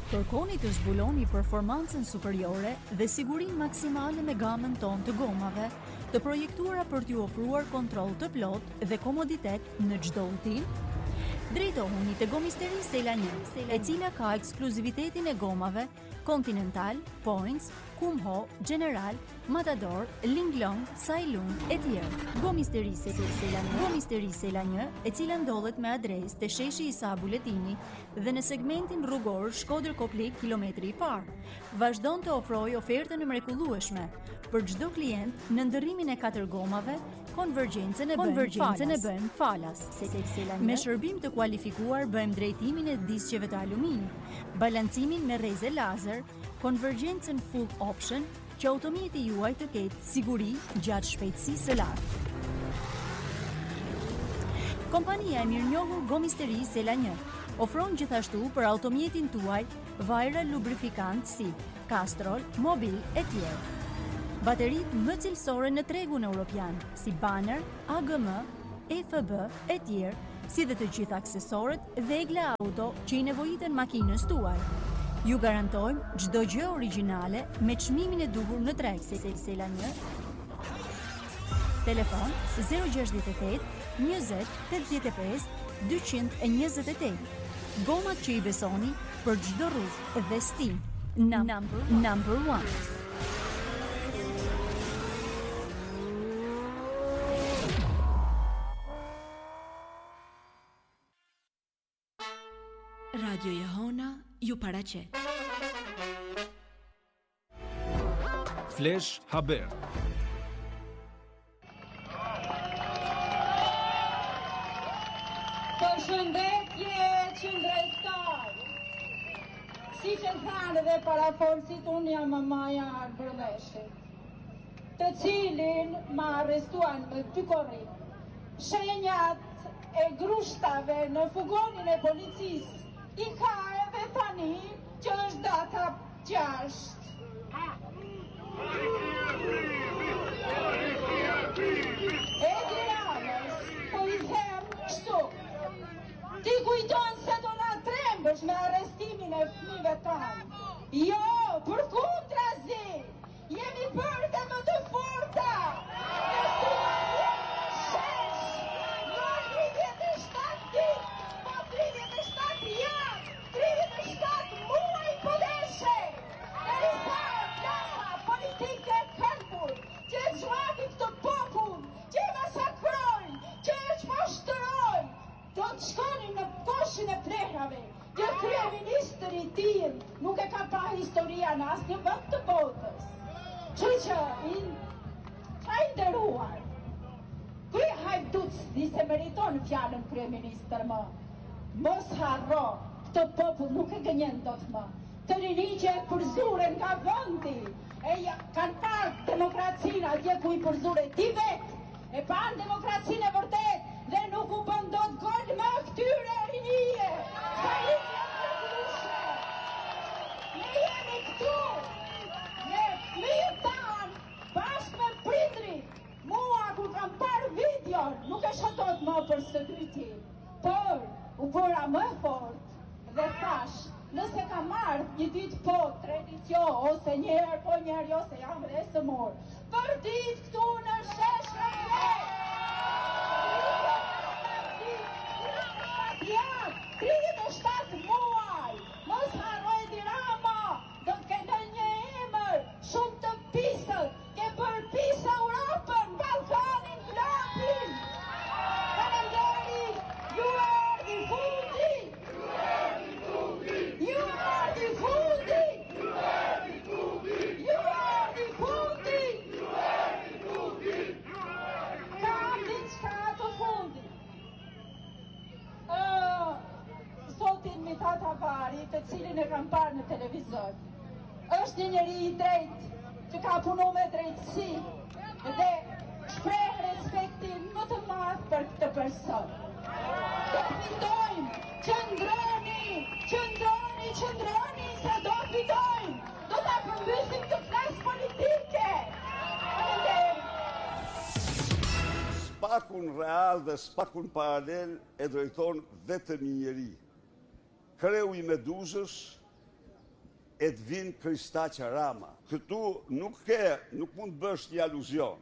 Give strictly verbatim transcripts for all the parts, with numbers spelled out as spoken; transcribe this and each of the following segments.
Kërkoni të zbuloni performancën superiore dhe sigurinë maksimale me gamën tonë të gomave, të projektuara për t'ju ofruar kontroll të plotë dhe komoditet në çdo udhtim. Drejtohuni te Gomisteri Sela një, e cila ka ekskluzivitetin e gomave Continental, Points, Kumho, General, Matador, Linglong, Sailung e tjerë. Gomisteri Sela një, Gomisteri Sela një, e cila ndodhet me adresë te sheshi Isa Buletini dhe në segmentin rrugor Shkodër-Koplik kilometri i parë, vazhdon të ofrojë ofertën e mrekullueshme për çdo klient në ndërrimin e katër gomave. Konvergjencën e bën bën falas. Me shërbim të kualifikuar bëjmë drejtimin e disqeve të aluminit, balancimin me rreze lazer, konvergjencën full option, që automjeti juaj të ketë siguri gjatë shpejtësisë së lartë. Kompania e mirënjohur Gomisteri Sela një ofron gjithashtu për automjetin tuaj vajra lubrifikant si Castrol, Mobil e tjerë. Baterit më cilësore në tregun europian, si Banner, A G M, E F B e tjerë, si dhe të gjitha aksesorët dhe egla auto që i nevojiten makinës tuaj. Ju garantojmë çdo gjë origjinale me çmimin e duhur në treg. Sela një. Telefon zero gjasht e tetë, njëzet, tetëdhjetë e pesë, dyqind e njëzet e tetë. Gomat që i besoni për çdo rrugë dhe stil. Number, number one. Radio Jehona ju paraqet. Flash Haber. Përshëndetje qëndrestar. Si që thanë dhe parafolësit, unë jam mamaja Arbërleshit, të cilin ma arrestuan me dy korrim. Shenjat e grushtave në fugonin e policisë i ka edhe tani që është data gjashtë. E Tiranës, po i them kështu, ti kujton se do na trembësh me arrestimin e fëmijëve tanë. Jo, përkundrazi, jemi bërë dhe më të forta. Ne tuaj shesh, në tridhjetë e shtatë ditë, po tridhjetë e shtatë janë, tridhjetë e shtatë muaj po deshe. Derisa klasa politike këmbur, që e zhvati këtë popull, që e masakrojnë, që e qmoshtërojnë, do të shkonin në koshin e plehrave. Gjë kryeministri i tillë nuk e ka pa historia në asnjë vend të botës. Që që i ka i nderuar. Krye hajduc dise meriton fjalën kryeministër më. Mos harro, këtë popull nuk e gënjen dot më. Të rini që e përzuren nga vendi, e ja, kanë parë demokracinë atje ku i përzure ti vetë, e panë demokracinë e vërtet dhe nuk u bën dot gol më këtyre rinije. Sa i që ne jemi këtu, ne fëmijët tanë, bashkë me prindri. Mua kur kam parë videon, nuk e shotot më për sëkryti, por u bëra më fort dhe thash, nëse ka marrë një ditë po, tre ditë jo, ose njerë po njerë jo, se jam dhe së morë, për ditë këtu në shesh rëmjet. Ja, tridhjetë e shtatë muaj, mos harroj Tirama, do të kenë një emër, shumë të pisët, ke bërë pisë Europën, Balkanin, Glapin. Falenderit, ju erdhi fundi. Ju erdhi fundi. Ju erdhi fundi. Ju erdhi fundi. Ju erdhi fundi. Ka diçka të fundi. Sotin Mithat Havari, të cilin e kam parë në televizor, është një njeri i drejt që ka punu me drejtësi dhe shpreh respektin më të madh për këtë person. Do fitojmë, qëndroni, qëndroni, qëndroni, se do fitojmë, do ta përmbysim të klasë politike. Spakun real dhe spakun paralel e drejton vetëm një njeri. Kreu i Meduzës e të vinë Kristaqja Rama. Këtu nuk ke, nuk mund bësh një aluzion,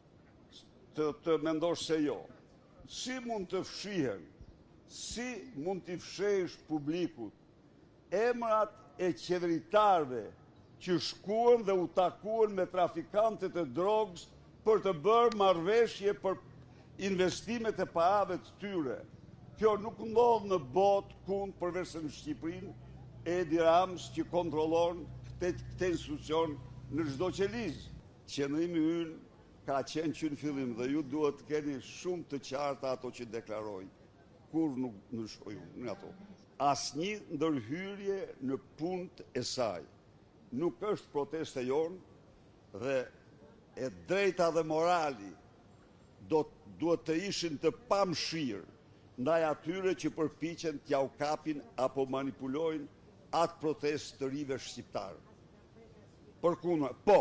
të, të mendosh se jo. Si mund të fshihen, si mund t'i fshejsh publikut emrat e qeveritarve që shkuan dhe u takuan me trafikantët e drogës për të bërë marrëveshje për investimet e parave të tyre. Kjo nuk ndodh në botë kund përveç se në Shqipërinë, Edi Rams që kontrollon këtë, këtë institucion në çdo qelizë. Qëndrimi ynë ka qenë që në fillim dhe ju duhet të keni shumë të qarta ato që deklaroj, kur nuk ndryshoj në ato. Asnjë ndërhyrje në punët e saj nuk është proteste jonë dhe e drejta dhe morali do duhet të ishin të pamshirë ndaj atyre që përpiqen t'ja u kapin apo manipulojnë atë protestë të rive shqiptarë. Përkundër, po,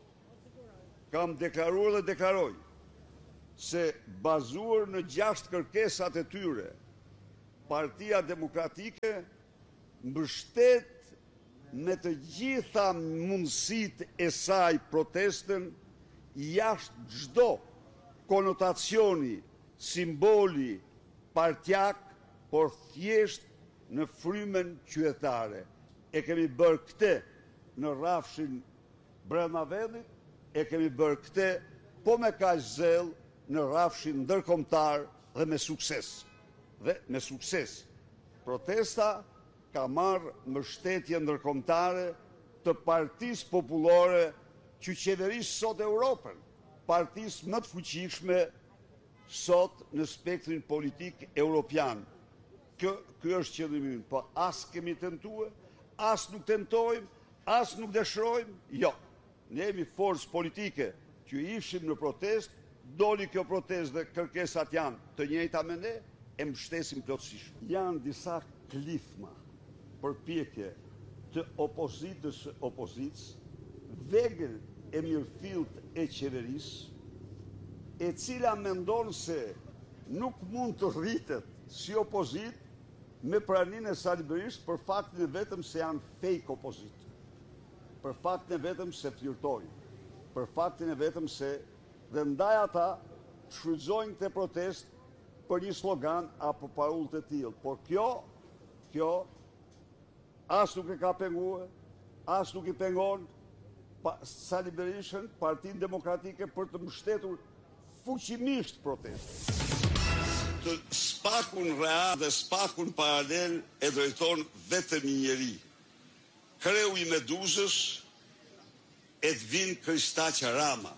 kam deklaruar dhe deklaroj se bazuar në gjashtë kërkesat e tyre, Partia Demokratike mbështet me të gjitha mundësitë e saj protestën jashtë çdo konotacioni, simboli, partjak, por thjesht në frymën qytetare. E kemi bërë këtë në rrafshin brenda vendit, e kemi bërë këtë po me kaq zell në rrafshin ndërkombëtar dhe me sukses. Dhe me sukses. Protesta ka marrë mbështetje ndërkombëtare të Partisë Popullore që qeveris sot Europën, partisë më të fuqishme sot në spektrin politik europian. Kjo, kjo është qëllimi ynë, po as kemi tentuar, as nuk tentojmë, as nuk dëshirojmë, jo. Ne jemi forcë politike që ishim në protestë, doli kjo protestë dhe kërkesat janë të njëjta me ne, e mbështesim plotësisht. Janë disa klifma përpjekje të opozitës opozitës, vegël e mirëfillt e qeverisë, e cila mendon se nuk mund të rritet si opozitë me praninë e Sali Berisht për faktin e vetëm se janë fake opozitë, për faktin e vetëm se flirtojnë, për faktin e vetëm se dhe ndaj ata shfrytëzojnë këtë protestë për një slogan apo parull të tillë. Por kjo, kjo as nuk e ka penguar, as nuk i pengon Sali Berishën, Partinë Demokratike për të mbështetur fuqimisht protestën. Të spakun real dhe spakun paralel e drejton vetëm një njeri. Kreu i Meduzës Edvin Kristaqja Rama.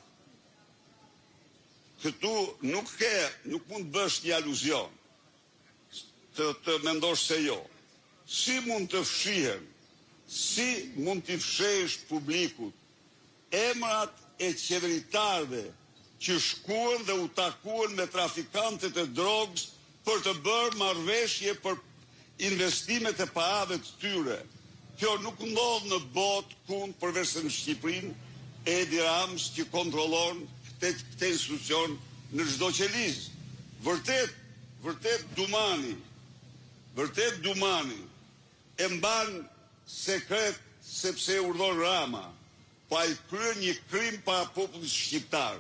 Këtu nuk ke, nuk mund bësh një aluzion, të, të mendosh se jo. Si mund të fshihen, si mund t'i fshejsh publikut emrat e qeveritarve që shkuan dhe u takuan me trafikantët e drogës për të bërë marrëveshje për investimet e parave të tyre. Kjo nuk ndodh në botë kund përveç se në Shqipërinë, Edi Rams që kontrollon këtë institucion në çdo qelizë. Vërtet, vërtet Dumani, vërtet Dumani e mban sekret sepse urdhon Rama, pa i kryer një krim para popullit shqiptar.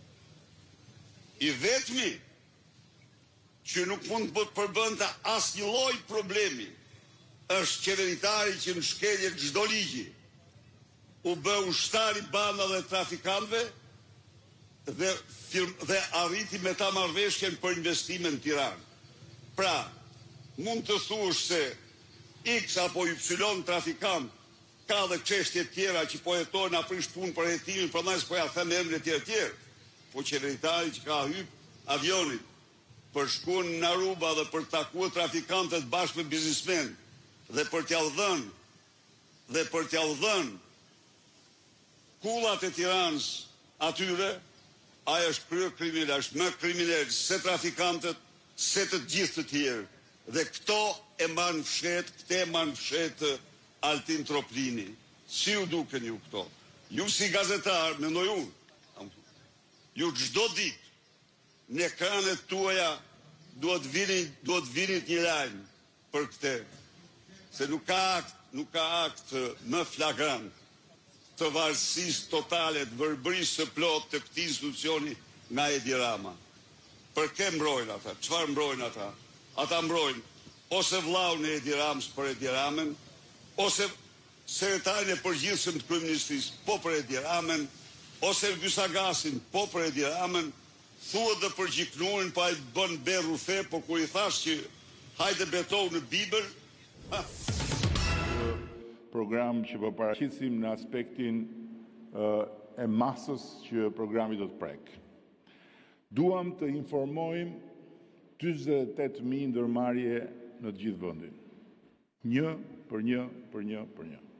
I vetmi që nuk mund të përbënte asnjë lloj problemi është qeveritari që në shkelje çdo ligji u bë ushtari banda dhe trafikantëve dhe, dhe arriti me ta marrëveshjen për investime në Tiranë. Pra, mund të thuash se X apo Y trafikant ka dhe çështje tjera që po jetojnë aprish punë për hetimin, prandaj s'po ja them emrin e tjerë tjerë. Po qeveritari që ka hyp avionit për shkuar në Aruba dhe për takuar trafikantët bashkë me biznesmen dhe për t'ia dhënë dhe për t'ia dhënë kullat e Tiranës atyre, ai është kryer kriminal, është më kriminal se trafikantët, se të gjithë të tjerë. Dhe këto e mban fshet, këte e mban fshet Altin Troplini. Si ju duken ju këto? Ju si gazetar, mendoj unë, ju çdo ditë në ekranet tuaja duhet vini, duhet vini një lajm për këtë. se nuk ka akt, nuk ka akt më flagrant të varësisë totale të verbërisë së plot të këtij institucioni nga Edi Rama. Për kë mbrojnë ata? Çfarë mbrojnë ata? Ata mbrojnë ose vllaun e Edi Ramës për Edi Ramën, ose sekretarin e përgjithshëm të kryeministrisë po për Edi Ramën, ose Ergysagasin po për Edi Ramën, thuhet dhe për Gjiknurin, pa i bën berru fe, por kur i thash që hajde betohu në Bibël, ha. Program që po paraqisim në aspektin uh, e masës që programi do të prek. Duam të informojmë njëzet e tetë mijë ndërmarrje në të gjithë vendin. Një për një për një për një.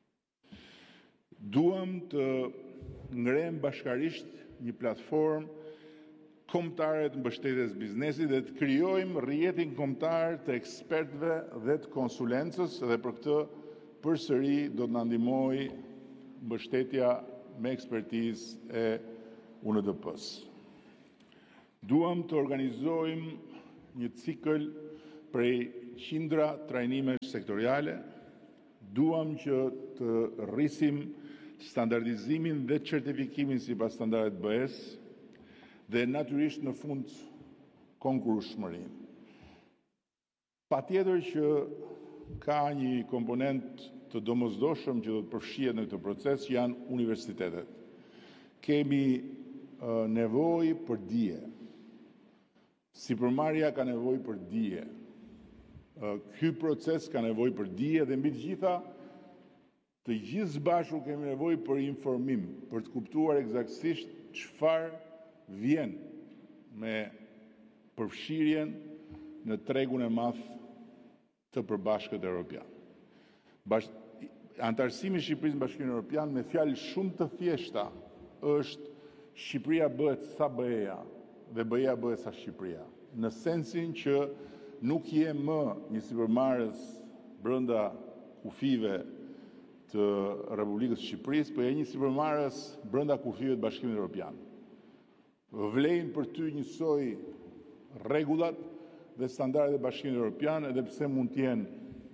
Duam të ngrem bashkarisht një platformë kombëtare të mbështetjes biznesit dhe të krijojmë rrjetin kombëtar të ekspertëve dhe të konsulencës, dhe për këtë përsëri do të na ndihmojë mbështetja me ekspertizë e U N D P-s. Duam të organizojmë një cikël prej qindra trajnimesh sektoriale. Duam që të rrisim standardizimin dhe certifikimin sipas standardeve B E S dhe natyrisht në fund konkurrueshmërinë. Patjetër që ka një komponent të domosdoshëm që do të përfshihet në këtë proces, që janë universitetet. Kemi uh, nevojë për dije. Sipërmarrja ka nevojë për dije. Uh, ky proces ka nevojë për dije dhe mbi të gjitha, të gjithë së bashku kemi nevojë për informim, për të kuptuar eksaktësisht çfarë vjen me përfshirjen në tregun e madh të përbashkët Evropian. Bash... Antarësimi i Shqipërisë në Bashkimin Evropian me fjalë shumë të thjeshta është Shqipëria bëhet sa B E-ja dhe B E-ja bëhet sa Shqipëria. Në sensin që nuk je më një sipërmarrës brenda kufive të Republikës së Shqipërisë, por je një sipërmarrës brenda kufive të Bashkimit Evropian. Vlejnë për ty njësoj rregullat dhe standardet e Bashkimit Evropian, edhe pse mund të jenë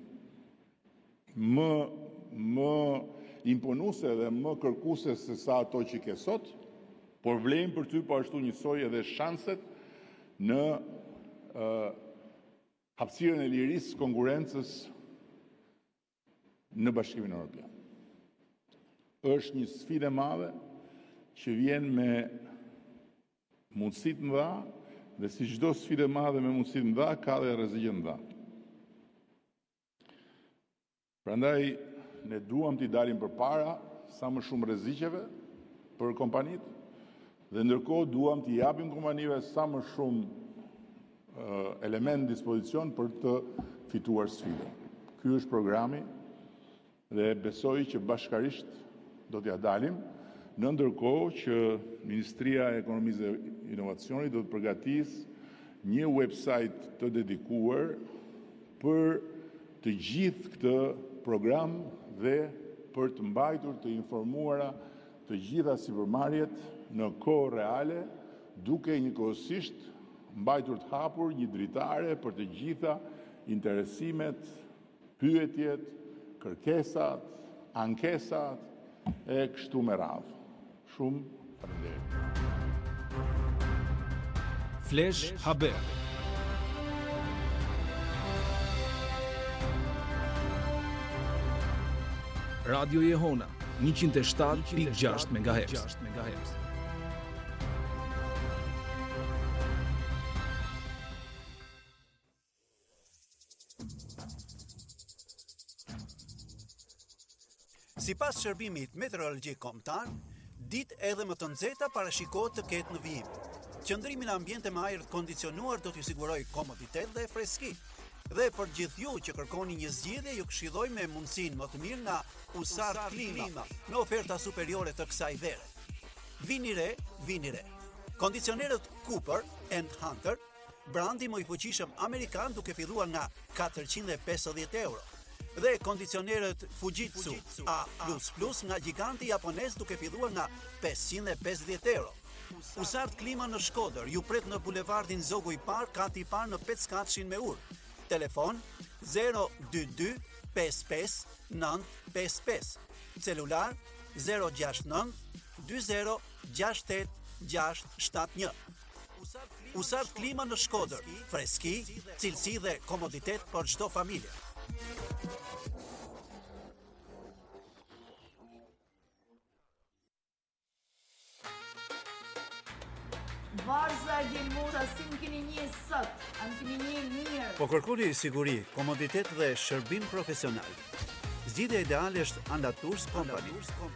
më më imponuese dhe më kërkuese se sa ato që ke sot, por vlejnë për ty po ashtu njësoj edhe shanset në uh, hapësirën e lirisë konkurrencës në Bashkimin Evropian. Është një sfidë e madhe që vjen me mundësi të mëdha, dhe si çdo sfidë e madhe me mundësi të mëdha, ka dhe rreziqe të mëdha. Prandaj ne duam t'i dalim përpara sa më shumë rreziqeve për kompanitë, dhe ndërkohë duam t'i japim kompanive sa më shumë uh, element në dispozicion për të fituar sfidën. Ky është programi dhe besoj që bashkarisht do t'ja dalim, në ndërkohë që Ministria e Ekonomisë dhe Inovacionit do të përgatisë një website të dedikuar për të gjithë këtë program dhe për të mbajtur të informuara të gjitha sipërmarrjet në kohë reale, duke njëkohësisht mbajtur të hapur një dritare për të gjitha interesimet, pyetjet, kërkesat, ankesat e kështu me radhë. Shumë faleminderit. Flash Haber. Radio Jehona njëqind e shtatë pikë gjashtë megahertz. Sipas shërbimit meteorologjik kombëtar, ditë edhe më të nxehta parashikohet të ketë në vijim. Qëndrimi në ambient me ajër të kondicionuar do t'ju sigurojë komoditet dhe freski. Dhe për gjithë ju që kërkoni një zgjidhje, ju këshilloj me mundësinë më të mirë nga Usart Klima, me oferta superiore të kësaj vere. Vini re, vini re. Kondicionerët Cooper and Hunter, brandi më i fuqishëm amerikan, duke filluar nga katërqind e pesëdhjetë euro. Dhe kondicionerët Fujitsu A plus plus nga giganti japonez, duke filluar nga pesëqind e pesëdhjetë euro. Usart Klima në Shkodër ju pret në bulevardin Zogu i Parë, kati i parë në Peckatshin me Ur. Telefon zero dy dy pesë pesë nëntë pesë pesë. Celular zero gjasht nëntë dy zero gjasht tetë gjasht shtatë një. Usart klima në Shkodër, freski, cilësi dhe komoditet për çdo familje. Varza Gjelmura, si më keni një sot, a më keni një mirë. Po kërkoni siguri, komoditet dhe shërbim profesional. Zgjidhja ideale është Anatours Company.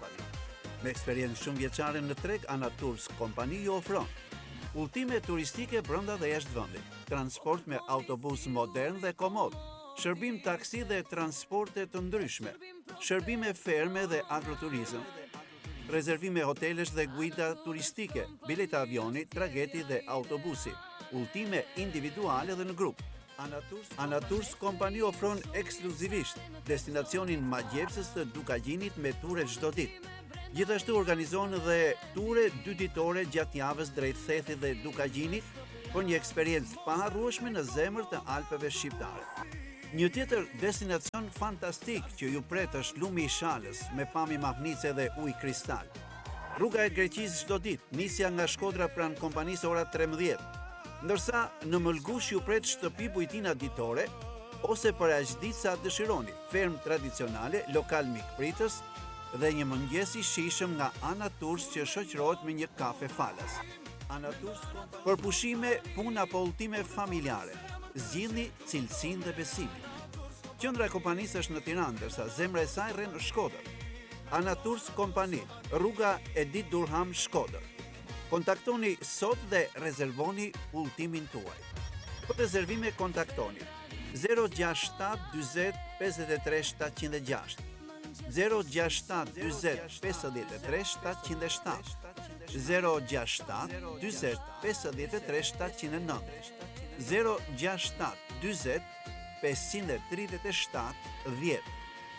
Me eksperiencë shumë vjeçare në treg, Anatours Company ju ofron udhëtime turistike brenda dhe jashtë vendit, transport me autobus modern dhe komod, shërbim taksi dhe transporte të ndryshme, shërbime ferme dhe agroturizëm, rezervime hotelesh dhe guida turistike, bileta avioni, trageti dhe autobusi, udhëtime individuale dhe në grup. Anatours, Anatours Company ofron ekskluzivisht destinacionin magjepsës të Dukagjinit me ture çdo ditë. Gjithashtu organizon dhe ture dy ditore gjatë javës drejt Thethit dhe Dukagjinit për një eksperiencë pa harrueshme në zemër të Alpeve shqiptare. Një tjetër destinacion fantastik që ju pret është Lumi i Shalës me pamje mahnice dhe ujë kristal. Rruga e Greqisë çdo ditë, nisja nga Shkodra pranë kompanisë ora trembëdhjetë, ndërsa në Mëlgush ju pret shtëpi bujtina ditore ose për aq ditë sa dëshironi, ferm tradicionale, lokal mikpritës dhe një mëngjes i shijshëm nga Anatours që shoqërohet me një kafe falas. Anatours për pushime, punë apo udhëtime familjare. Zgjidhni cilësinë dhe besimin. Qendra e kompanisë është në Tiranë, ndërsa zemra e saj rren në Shkodër. Anatours Company, rruga Edit Durham, Shkodër. Kontaktoni sot dhe rezervoni udhëtimin tuaj. Për rezervime kontaktoni zero gjasht shtat dyzet pesëdhjetë e tre shtatëqind e gjashtë, zero gjasht shtat dyzet pesëdhjetë e tre shtatëqind e shtatë, zero gjasht shtat dyzet pesëdhjetë e tre shtatëqind e nëntë, zero gjasht shtat dyzet pesëqind e tridhjetë e shtatë dhjetë.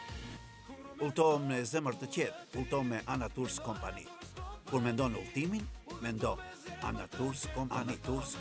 Udhëtohem me zemër të qetë, udhëtohem me Anatours Company. Kur mendon udhëtimin, mendo Anatours Company.